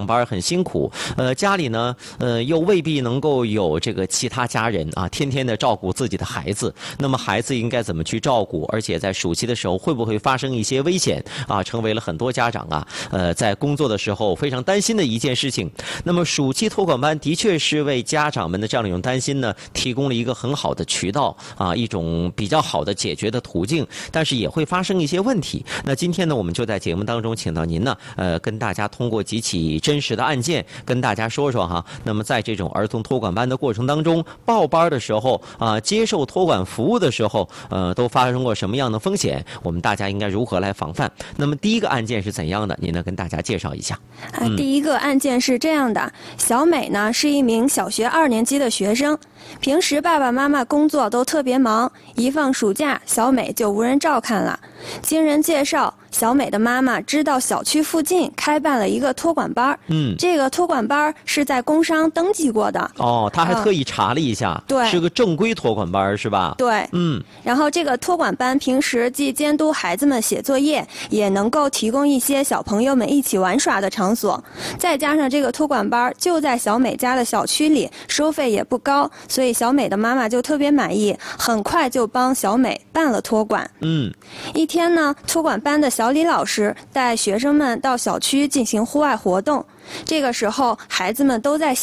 班很辛苦，家里呢又未必能够有这个其他家人啊，天天的照顾自己的孩子，那么孩子应该怎么去照顾？而且在暑期的时候会不会发生一些危险啊？成为了很多家长在工作的时候非常担心的一件事情。那么暑期托管班的确是为家长们的这样一种担心呢，提供了一个很好的渠道啊，一种比较好的解决的途径，但是也会发生一些问题。那今天呢，我们就在节目当中请到您呢，跟大家通过几起真实的案件，跟大家说说哈。那么在这种儿童托管班的过程当中，报班的时候啊，接受托管服务的时候，都发生过什么样的风险？我们大家应该如何来防范？那么第一个案件是怎样的？您呢跟大家介绍一下。 第一个案件是这样的，小美呢是一名小学2年级的学生，平时爸爸妈妈工作都特别忙，一放暑假，小美就无人照看了。经人介绍，小美的妈妈知道小区附近开办了一个托管班，这个托管班是在工商登记过的。 哦，她还特意查了一下， 对， 是个正规托管班是吧？ 对，然后这个托管班平时既监督孩子们写作业，也能够提供一些小朋友们一起玩耍的场所。再加上这个托管班就在小美家的小区里，收费也不高，所以小美的妈妈就特别满意，很快就帮小美办了托管。一天呢，托管班的小李老师带学生们到小区进行户外活动，这个时候孩子们都在